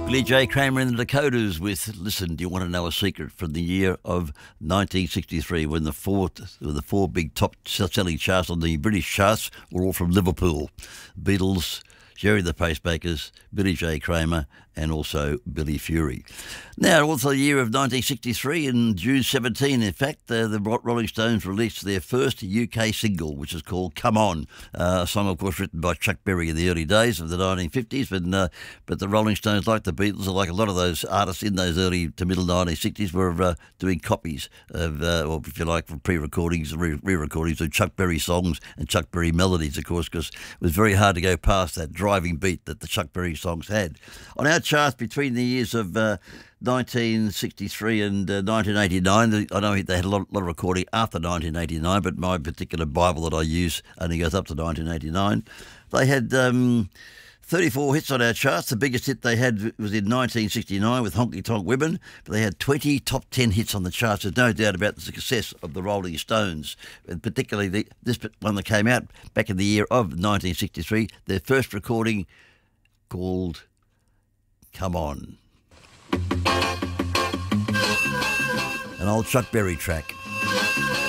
Billy J. Kramer in the Dakotas with Listen, Do You Want to Know a Secret, from the year of 1963, when the four big top-selling charts on the British charts were all from Liverpool. Beatles, Jerry the Pacemakers, Billy J. Kramer, and also Billy Fury. Now, also the year of 1963, in June 17, in fact, the Rolling Stones released their first UK single, which is called Come On, a song, of course, written by Chuck Berry in the early days of the 1950s, but the Rolling Stones, like the Beatles, or like a lot of those artists in those early to middle 1960s, were doing copies of, or if you like, pre-recordings and re-recordings of Chuck Berry songs and Chuck Berry melodies, of course, because it was very hard to go past that driving beat that the Chuck Berry songs had. On our charts between the years of 1963 and 1989, I know they had a lot of recording after 1989, but my particular Bible that I use only goes up to 1989. They had 34 hits on our charts. The biggest hit they had was in 1969 with Honky Tonk Women, but they had 20 top 10 hits on the charts. There's no doubt about the success of the Rolling Stones, and particularly this one that came out back in the year of 1963, their first recording called Come On. An old Chuck Berry track.